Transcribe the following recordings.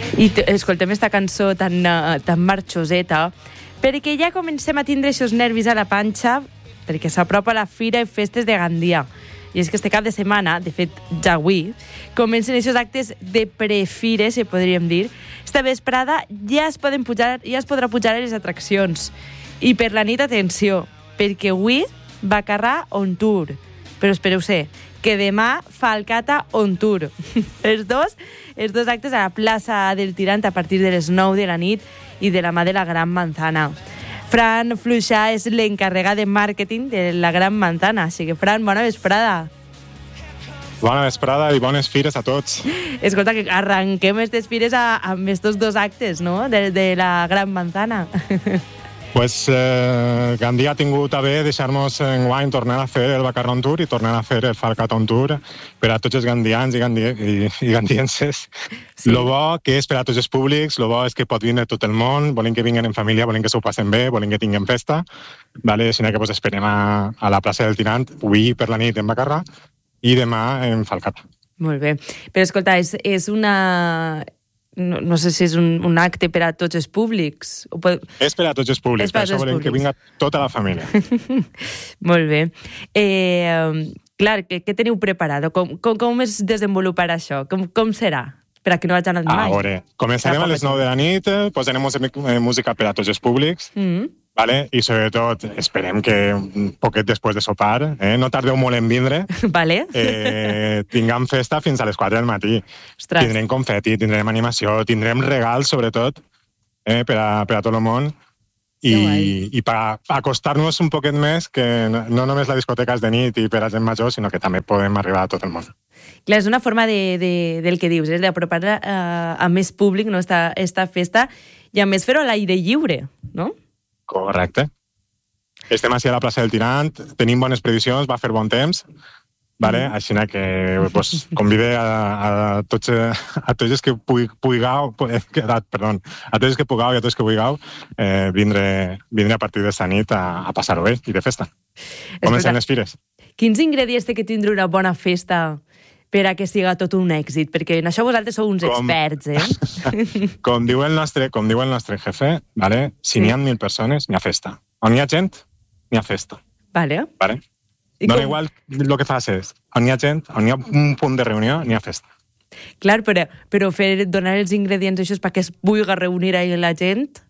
I escoltem esta cançó tan marxoseta, perquè ja comencem a tindre aquests nervis a la panxa, perquè s'apropa la Fira i Festes de Gandia. I és que este cap de setmana, de fet ja avui, comencen aquests actes de prefire, si podríem dir. Esta vesprada ja es podrà pujar a les atraccions. I per la nit, atenció, perquè avui Bacarrà on tour. Però espereu-se, que demà Falcata on tour. Els dos actes a la plaça del Tirant a partir de les 9 de la nit i de la mà de la Gran Manzana. Fran Fluixà és l'encarregat de màrqueting de la Gran Manzana. Així que, Fran, bona vesprada. Bona vesprada i bones fires a tots. Escolta, que arrenquem aquestes fires amb estos dos actes, no?, de la Gran Manzana. Pues Gandia ha tingut a bé deixar-nos enguany tornar a fer el Bacarrà on tour i tornar a fer el Falcata on tour per a tots els gandians i gandienses. Sí. Lo bo que és per a tots els públics, lo bo és que pot vindre tot el món, volen que vinguen en família, volen que s'ho passen bé, volen que tinguin festa, vale? Així que pues, esperem a la plaça del Tirant, avui per la nit en Bacarrà i demà en Falcata. Molt bé. Però escolta, és una... No sé si és un acte per a tots els públics. És per a tots els públics, per això volem que vinga tota la família. Molt bé. Clar, què teniu preparat? Com es desenvoluparà això? Com serà? Per a que no hagi anat mai. A veure, començarem a les 9 de la nit, posarem música per a tots els públics, vale? I sobretot esperem que un poquet després de sopar, no tardeu molt en vindre, vale. tinguem festa fins a les 4 del matí. Ostres. Tindrem confeti, tindrem animació, tindrem regals, sobretot, per a tot el món, i per acostar-nos un poquet més, que no només la discoteca és de nit i per a gent major, sinó que també podem arribar a tot el món. Clar, és una forma del que dius, d'apropar a més públic, no, esta festa, i a més fer-ho a l'aire lliure, no? Correcte. Estem així a la plaça del Tirant, tenim bones previsions, va fer bon temps, vale? Així que pues, convide a tots els que pugueu, perdó, a tots els que pugueu i a tots els que vulgueu vindre a partir d'esta nit a passar-ho bé i de festa. Comencen les fires. Quins ingredients té que tindre una bona festa per a que siga tot un èxit? Perquè en això vosaltres sou uns experts, Com diu el nostre jefe, vale? Si n'hi ha 1.000 persones, n'hi ha festa. On hi ha gent, n'hi ha festa. Vale. Dona igual el que facis. On hi ha gent, on hi ha un punt de reunió, n'hi ha festa. Clar, però donar els ingredients això perquè es vulgui reunir ahí la gent...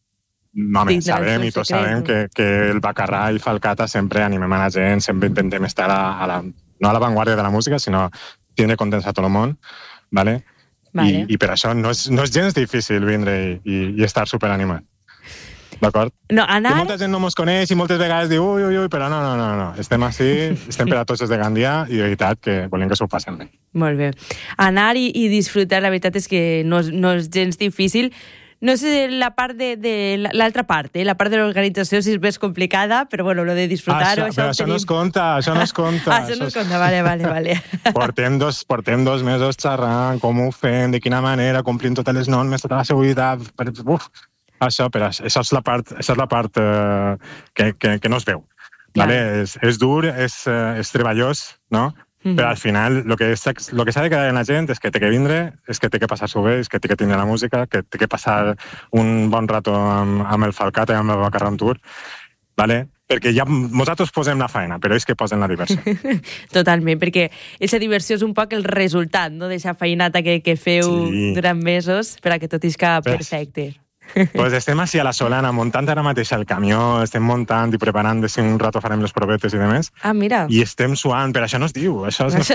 Home, sabem i tots sabem que el Bacarrà i Falcata sempre animem a la gent, sempre intentem estar no a l'avantguàrdia de la música, sinó tindre contents a tot el món, vale? I per això no és gens difícil vindre i estar superanimat. D'acord? No, que molta gent no mos coneix i moltes vegades diu ui, però no. Estem així, estem per a tots els de Gandia i de veritat que volem que s'ho passen bé. Molt bé. Anar i disfrutar, la veritat és que no és gens difícil. No sé la part de l'altra part, la part de l'organització si és més complicada, però bueno, lo de disfrutar-ho... Això no es compta, això no es compta. Això no es compta, vale. Portem dos mesos xerrant, com ho fem, de quina manera, complint totes les normes, tota la seguretat... Això és la part que no es veu. Vale? És dur, és treballós, no? Però al final el que s'ha de quedar en la gent és que té que vindre, és que té que passar-s'ho bé, és que té que tindre la música, que té que passar un bon rato amb el Falcata i amb el Bacarrà on tour, vale? Perquè ja nosaltres posem la feina, però ells que posen la diversió. Totalment, perquè aquesta diversió és un poc el resultat, no?, d'aquesta feinata que feu durant mesos per a que tot isca perfecte. Pues estem així a la Solana, muntant ara mateix el camió, estem muntant i preparant, de si un rato farem les provetes i demés. Ah, mira. I estem suant, però això no es diu, això és...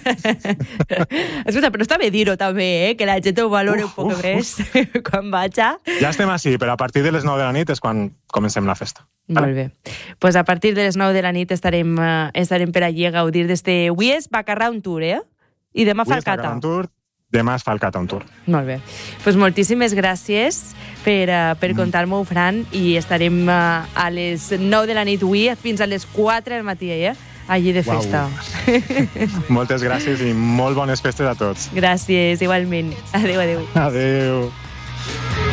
Escolta, però està bé dir-ho també, que la gent ho valora un poc més quan vaig a... Ja estem així, però a partir de les 9 de la nit és quan comencem la festa. Molt bé. Pues a partir de les 9 de la nit estarem per allí a gaudir d'este... Avui és Bacarrà on tour, I demà Falcata. Bacarrà on tour. Demà és Falcata on tour. Molt bé. Pues moltíssimes gràcies per contar-m'ho, Fran, i estarem a les 9 de la nit avui fins a les 4 del matí, allí de festa. Moltes gràcies i molt bones festes a tots. Gràcies, igualment. Adéu. Adéu.